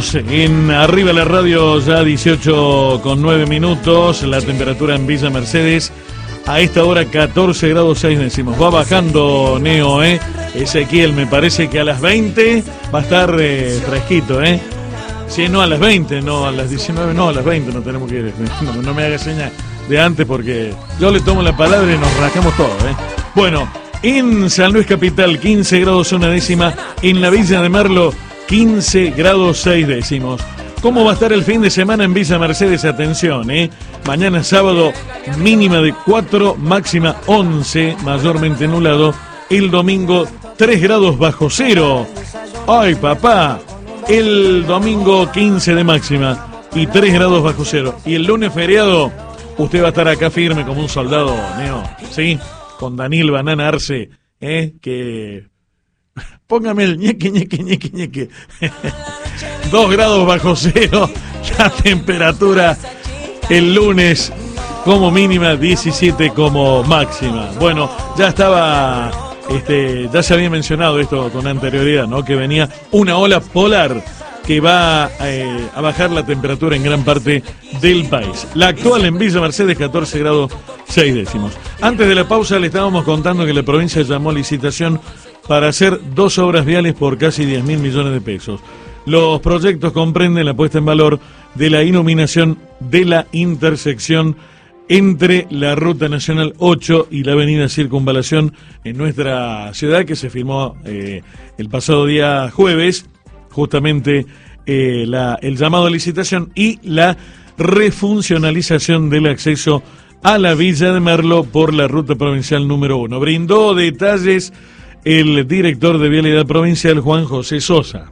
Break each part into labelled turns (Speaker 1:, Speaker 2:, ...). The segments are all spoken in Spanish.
Speaker 1: Seguimos en Arriba la Radio, ya 18:09, la temperatura en Villa Mercedes a esta hora 14 grados 6 décimos. Va bajando, Neo, Ezequiel, me parece que a las 20 va a estar fresquito, Sí, no a las 20, no a las 19, no a las 20 no tenemos que ir. No me haga señas de antes porque yo le tomo la palabra y nos rascamos todo, Bueno, en San Luis Capital 15 grados 1 décima, en la Villa de Merlo 15 grados 6 décimos. ¿Cómo va a estar el fin de semana en Villa Mercedes? Atención, mañana sábado mínima de 4, máxima 11, mayormente nublado. El domingo 3 grados bajo cero. ¡Ay, papá! El domingo 15 de máxima y 3 grados bajo cero. Y el lunes feriado, usted va a estar acá firme como un soldado, Neo, ¿sí? Con Daniel Banana Arce, que... Póngame el ñeque. 2 grados bajo cero, la temperatura el lunes como mínima, 17 como máxima. Bueno, ya estaba, ya se había mencionado esto con anterioridad, ¿no? Que venía una ola polar que va a bajar la temperatura en gran parte del país. La actual en Villa Mercedes, 14 grados 6 décimos. Antes de la pausa le estábamos contando que la provincia llamó a licitación para hacer 2 obras viales por casi 10.000 millones de pesos. Los proyectos comprenden la puesta en valor de la iluminación de la intersección entre la Ruta Nacional 8 y la Avenida Circunvalación en nuestra ciudad, que se firmó el pasado día jueves, justamente el llamado a licitación y la refuncionalización del acceso a la Villa de Merlo por la Ruta Provincial número 1. Brindó detalles el director de Vialidad Provincial, Juan José Sosa.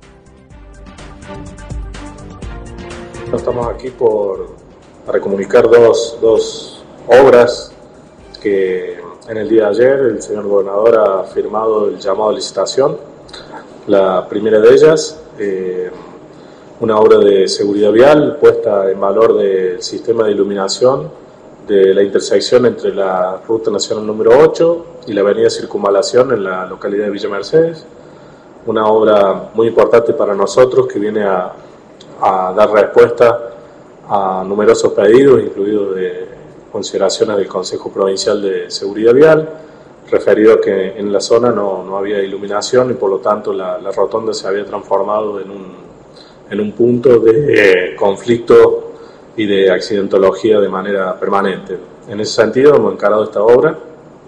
Speaker 2: Estamos aquí para comunicar dos obras que en el día de ayer el señor gobernador ha firmado el llamado a licitación. La primera de ellas, una obra de seguridad vial, puesta en valor del sistema de iluminación de la intersección entre la Ruta Nacional número 8 y la Avenida Circunvalación en la localidad de Villa Mercedes. Una obra muy importante para nosotros que viene a dar respuesta a numerosos pedidos, incluidos de consideraciones del Consejo Provincial de Seguridad Vial, referido a que en la zona no había iluminación y por lo tanto la rotonda se había transformado en un punto de conflicto y de accidentología de manera permanente. En ese sentido hemos encarado esta obra,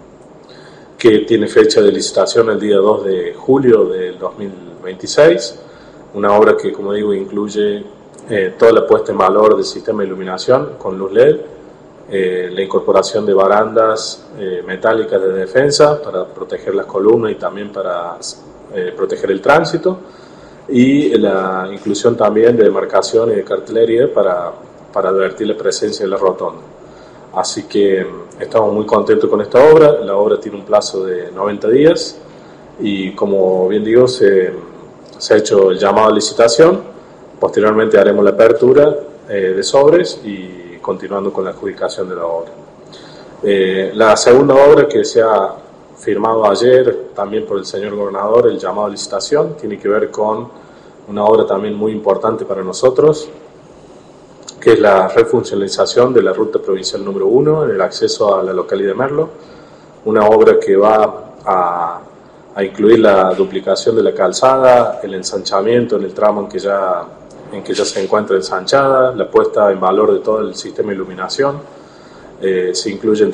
Speaker 2: que tiene fecha de licitación el día 2 de julio del 2026, una obra que, como digo, incluye toda la puesta en valor del sistema de iluminación con luz LED, la incorporación de barandas metálicas de defensa para proteger las columnas y también para proteger el tránsito, y la inclusión también de demarcación y de cartelería para advertir la presencia de la rotonda. Así que estamos muy contentos con esta obra. La obra tiene un plazo de 90 días y, como bien digo, se ha hecho el llamado a licitación. Posteriormente haremos la apertura de sobres y continuando con la adjudicación de la obra. La segunda obra que se ha firmado ayer también por el señor gobernador, el llamado a licitación, tiene que ver con una obra también muy importante para nosotros, que es la refuncionalización de la Ruta Provincial número 1 en el acceso a la localidad de Merlo, una obra que va a incluir la duplicación de la calzada, el ensanchamiento en el tramo en que ya se encuentra ensanchada, la puesta en valor de todo el sistema de iluminación, se incluyen